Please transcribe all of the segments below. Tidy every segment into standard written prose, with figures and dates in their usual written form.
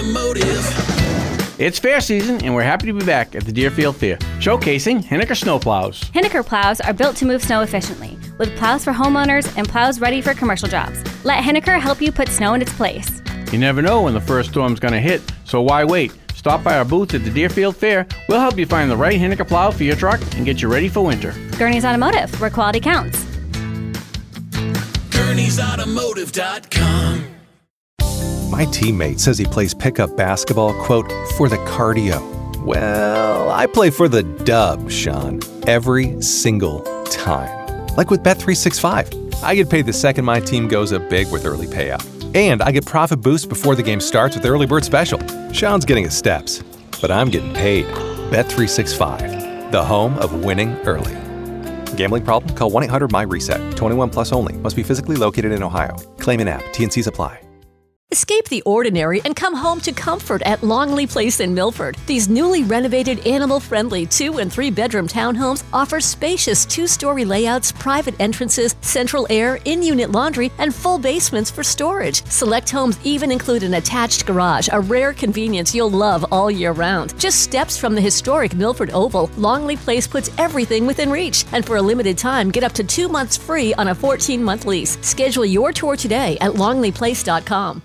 Automotive. It's fair season, and we're happy to be back at the Deerfield Fair, showcasing Henniker snowplows. Henniker plows are built to move snow efficiently, with plows for homeowners and plows ready for commercial jobs. Let Henniker help you put snow in its place. You never know when the first storm's going to hit, so why wait? Stop by our booth at the Deerfield Fair. We'll help you find the right Henniker plow for your truck and get you ready for winter. Gurney's Automotive, where quality counts. Gurney'sAutomotive.com. My teammate says he plays pickup basketball, quote, for the cardio. Well, I play for the dub, Sean, every single time. Like with Bet365. I get paid the second my team goes up big with early payout. And I get profit boosts before the game starts with Early Bird Special. Sean's getting his steps, but I'm getting paid. Bet365, the home of winning early. Gambling problem? Call 1-800-MY-RESET. 21 plus only. Must be physically located in Ohio. Claim in app. T&Cs apply. Escape the ordinary and come home to comfort at Longley Place in Milford. These newly renovated, animal-friendly 2- and 3-bedroom townhomes offer spacious 2-story layouts, private entrances, central air, in-unit laundry, and full basements for storage. Select homes even include an attached garage, a rare convenience you'll love all year round. Just steps from the historic Milford Oval, Longley Place puts everything within reach. And for a limited time, get up to 2 months free on a 14-month lease. Schedule your tour today at longleyplace.com.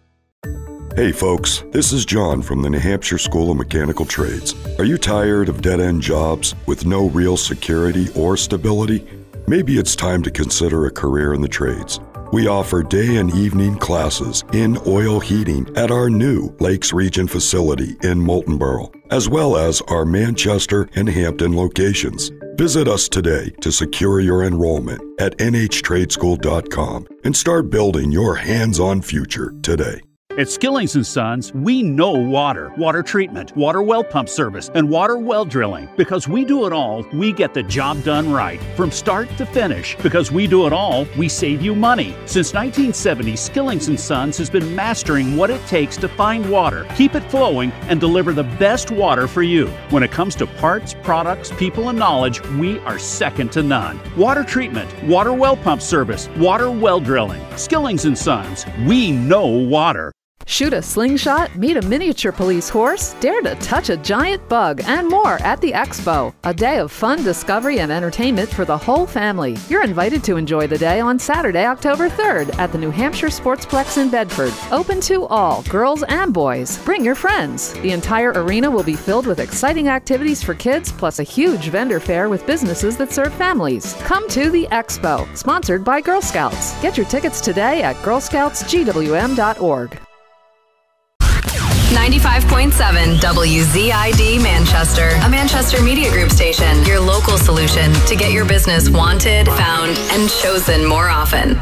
Hey folks, this is John from the New Hampshire School of Mechanical Trades. Are you tired of dead-end jobs with no real security or stability? Maybe it's time to consider a career in the trades. We offer day and evening classes in oil heating at our new Lakes Region facility in Moultonborough, as well as our Manchester and Hampton locations. Visit us today to secure your enrollment at nhtradeschool.com and start building your hands-on future today. At Skillings & Sons, we know water, water treatment, water well pump service, and water well drilling. Because we do it all, we get the job done right, from start to finish. Because we do it all, we save you money. Since 1970, Skillings & Sons has been mastering what it takes to find water, keep it flowing, and deliver the best water for you. When it comes to parts, products, people, and knowledge, we are second to none. Water treatment, water well pump service, water well drilling. Skillings & Sons, we know water. Shoot a slingshot, meet a miniature police horse, dare to touch a giant bug, and more at the Expo. A day of fun, discovery, and entertainment for the whole family. You're invited to enjoy the day on Saturday, October 3rd at the New Hampshire Sportsplex in Bedford. Open to all, girls and boys. Bring your friends. The entire arena will be filled with exciting activities for kids, plus a huge vendor fair with businesses that serve families. Come to the Expo, sponsored by Girl Scouts. Get your tickets today at girlscoutsgwm.org. 95.7 WZID Manchester, a Manchester Media Group station. Your local solution to get your business wanted, found, and chosen more often.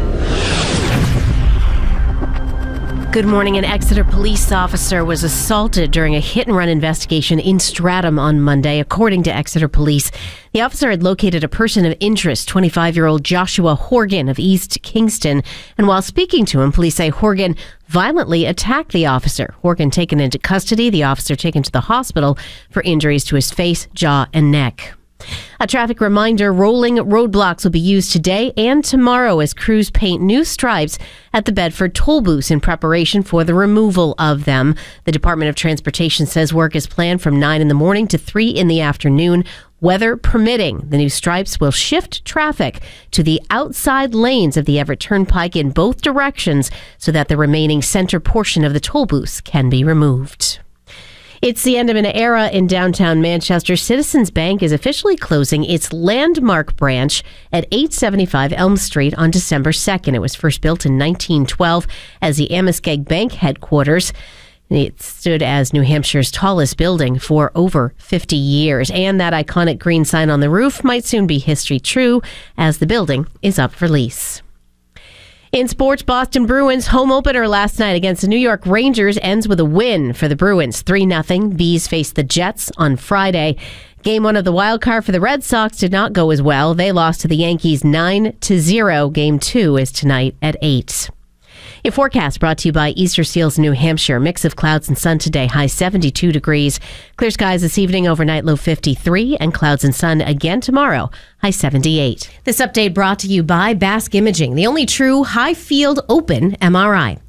Good morning. An Exeter police officer was assaulted during a hit-and-run investigation in Stratham on Monday, according to Exeter Police. The officer had located a person of interest, 25-year-old Joshua Horgan of East Kingston, and while speaking to him, police say Horgan violently attacked the officer. Horgan taken into custody, the officer taken to the hospital for injuries to his face, jaw, and neck. A traffic reminder, rolling roadblocks will be used today and tomorrow as crews paint new stripes at the Bedford toll booths in preparation for the removal of them. The Department of Transportation says work is planned from 9 in the morning to 3 in the afternoon. Weather permitting, the new stripes will shift traffic to the outside lanes of the Everett Turnpike in both directions so that the remaining center portion of the toll booths can be removed. It's the end of an era in downtown Manchester. Citizens Bank is officially closing its Landmark branch at 875 Elm Street on December 2nd. It was first built in 1912 as the Amoskeag Bank headquarters. It stood as New Hampshire's tallest building for over 50 years. And that iconic green sign on the roof might soon be history true as the building is up for lease. In sports, Boston Bruins home opener last night against the New York Rangers ends with a win for the Bruins, 3-0. Bees face the Jets on Friday. Game 1 of the wild card for the Red Sox did not go as well. They lost to the Yankees 9-0. Game 2 is tonight at 8. Your forecast brought to you by Easter Seals, New Hampshire. Mix of clouds and sun today, high 72 degrees. Clear skies this evening, overnight low 53, and clouds and sun again tomorrow, high 78. This update brought to you by Basque Imaging, the only true high field open MRI.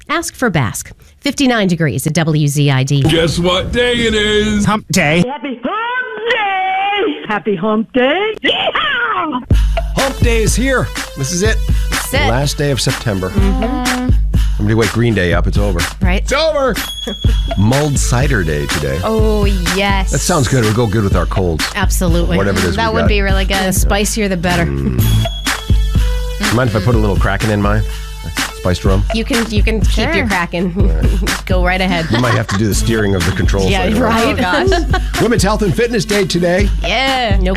ask for Basque. 59 degrees at WZID. Guess what day it is? Hump day. Happy Hump Day! Happy Hump Day! Yeehaw! Hump Day is here. This is it. That's it. Last day of September. Somebody wake Green Day up. It's over. Right. It's over. Mulled cider day today. Oh, yes. That sounds good. It'll go good with our colds. Absolutely. Whatever it is That we would got. be really good. The spicier, the better. Mind if I put a little Kraken in mine? Spiced rum? You can keep your Kraken. Go right ahead. You might have to do the steering of the controls. Yeah, later on. right. Oh, gosh. Women's Health and Fitness Day today. Yeah. No